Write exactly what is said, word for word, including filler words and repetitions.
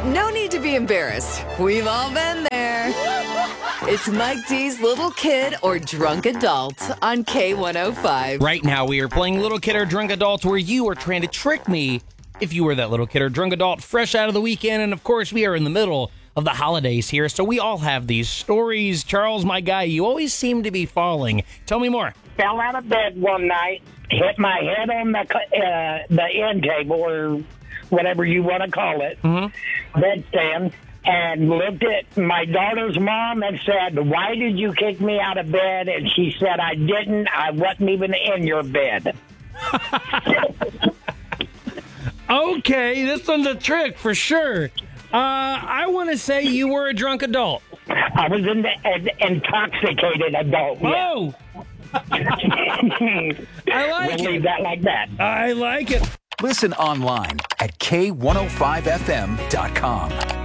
No need to be embarrassed. We've all been there. It's Mike D's Little Kid or Drunk Adult on K one oh five. Right now, we are playing Little Kid or Drunk Adult, where you are trying to trick me if you were that little kid or drunk adult fresh out of the weekend. And, of course, we are in the middle of the holidays here, so we all have these stories. Charles, my guy, you always seem to be falling. Tell me more. Fell out of bed one night, hit my head on the uh, the end table, or whatever you want to call it, mm-hmm. bedstand, and looked at my daughter's mom and said, "Why did you kick me out of bed?" And she said, "I didn't. I wasn't even in your bed." Okay, this one's a trick for sure. Uh, I want to say you were a drunk adult. I was in the, an intoxicated adult. Whoa! Yeah. I like we'll it. leave that like that. I like it. Listen online at K one oh five F M dot com.